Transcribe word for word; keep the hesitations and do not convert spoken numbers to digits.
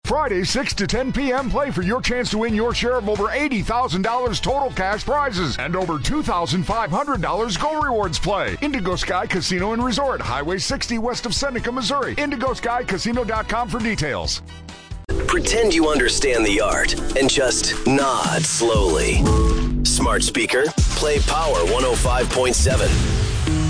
Friday, six to ten p.m., play for your chance to win your share of over eighty thousand dollars total cash prizes and over two thousand five hundred dollars Go Rewards play. Indigo Sky Casino and Resort, Highway sixty west of Seneca, Missouri. indigo sky casino dot com for details. Pretend you understand the art and just nod slowly. Smart speaker, play Power one oh five point seven.